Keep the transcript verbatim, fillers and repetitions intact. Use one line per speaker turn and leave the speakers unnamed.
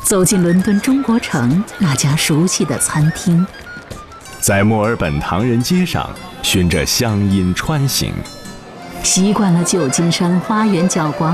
走进伦敦中国城那家熟悉的餐厅，
在墨尔本唐人街上循着乡音穿行，
习惯了旧金山花园角广